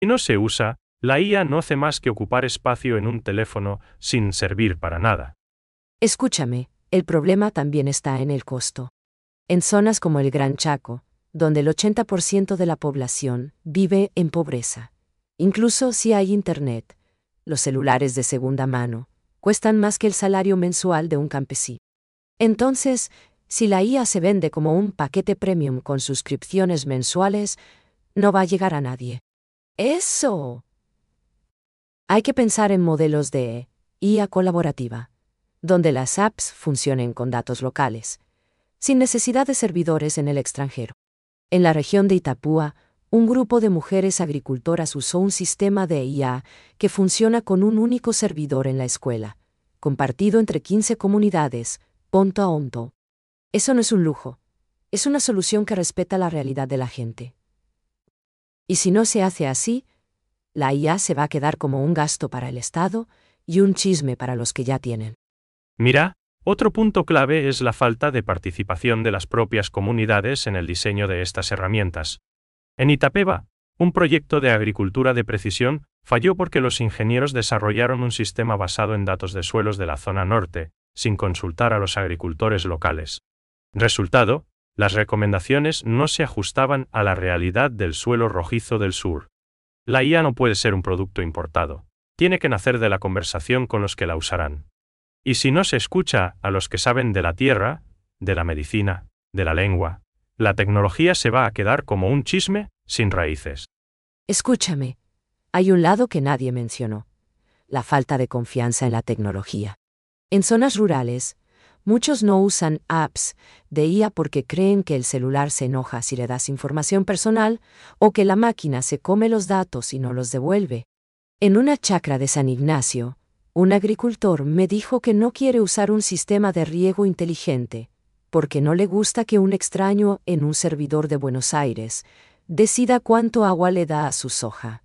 Si no se usa, la IA no hace más que ocupar espacio en un teléfono sin servir para nada. Escúchame, el problema también está en el costo. En zonas como el Gran Chaco, donde el 80% de la población vive en pobreza. Incluso si hay internet, los celulares de segunda mano cuestan más que el salario mensual de un campesino. Entonces, si la IA se vende como un paquete premium con suscripciones mensuales, no va a llegar a nadie. ¡Eso! Hay que pensar en modelos de IA colaborativa, donde las apps funcionen con datos locales, sin necesidad de servidores en el extranjero. En la región de Itapúa, un grupo de mujeres agricultoras usó un sistema de IA que funciona con un único servidor en la escuela, compartido entre 15 comunidades, punto a punto. Eso no es un lujo, es una solución que respeta la realidad de la gente. Y si no se hace así, la IA se va a quedar como un gasto para el Estado y un chisme para los que ya tienen. Mira, otro punto clave es la falta de participación de las propias comunidades en el diseño de estas herramientas. En Itapeva, un proyecto de agricultura de precisión falló porque los ingenieros desarrollaron un sistema basado en datos de suelos de la zona norte, sin consultar a los agricultores locales. Resultado, las recomendaciones no se ajustaban a la realidad del suelo rojizo del sur. La IA no puede ser un producto importado. Tiene que nacer de la conversación con los que la usarán. Y si no se escucha a los que saben de la tierra, de la medicina, de la lengua, la tecnología se va a quedar como un chisme sin raíces. Escúchame, hay un lado que nadie mencionó: la falta de confianza en la tecnología. En zonas rurales, muchos no usan apps de IA porque creen que el celular se enoja si le das información personal o que la máquina se come los datos y no los devuelve. En una chacra de San Ignacio, un agricultor me dijo que no quiere usar un sistema de riego inteligente, porque no le gusta que un extraño en un servidor de Buenos Aires decida cuánto agua le da a su soja.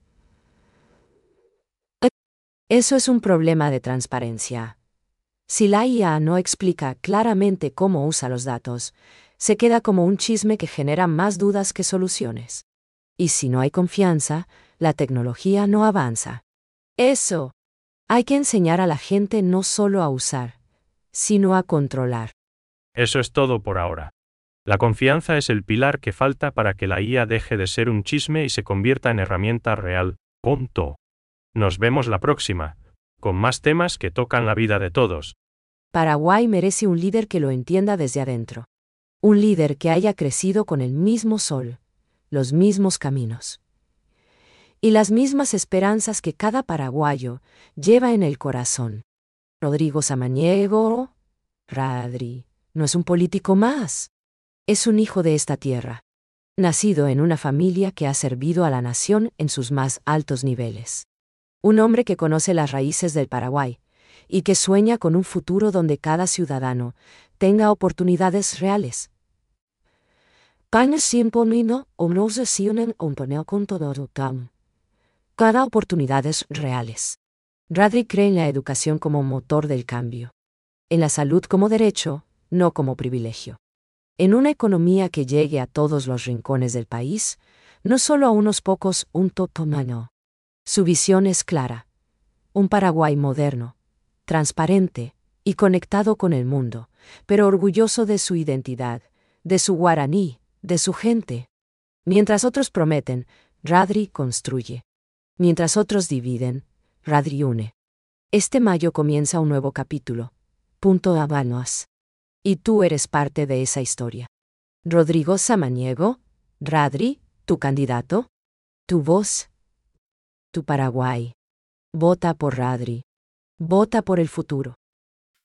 Eso es un problema de transparencia. Si la IA no explica claramente cómo usa los datos, se queda como un chisme que genera más dudas que soluciones. Y si no hay confianza, la tecnología no avanza. Eso. Hay que enseñar a la gente no solo a usar, sino a controlar. Eso es todo por ahora. La confianza es el pilar que falta para que la IA deje de ser un chisme y se convierta en herramienta real. Punto. Nos vemos la próxima, con más temas que tocan la vida de todos. Paraguay merece un líder que lo entienda desde adentro. Un líder que haya crecido con el mismo sol, los mismos caminos y las mismas esperanzas que cada paraguayo lleva en el corazón. Rodrigo Samaniego, Radri, no es un político más. Es un hijo de esta tierra, nacido en una familia que ha servido a la nación en sus más altos niveles. Un hombre que conoce las raíces del Paraguay y que sueña con un futuro donde cada ciudadano tenga oportunidades reales. Cada oportunidades reales. Radri cree en la educación como motor del cambio, en la salud como derecho, no como privilegio. En una economía que llegue a todos los rincones del país, no solo a unos pocos, un totomano. Su visión es clara: un Paraguay moderno, transparente y conectado con el mundo, pero orgulloso de su identidad, de su guaraní, de su gente. Mientras otros prometen, Radri construye. Mientras otros dividen, Radri une. Este mayo comienza un nuevo capítulo. Punto a Banos. Y tú eres parte de esa historia. Rodrigo Samaniego, Radri, tu candidato, tu voz, tu Paraguay. Vota por Radri. Vota por el futuro.